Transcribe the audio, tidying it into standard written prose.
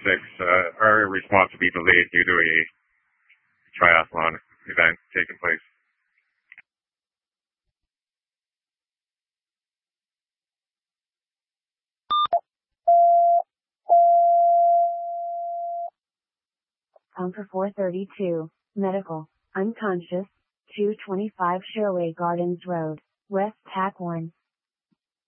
Our response will be delayed due to a triathlon event taking place. Counter 432, medical, unconscious, 225 Sherway Gardens Road, West Tack 1.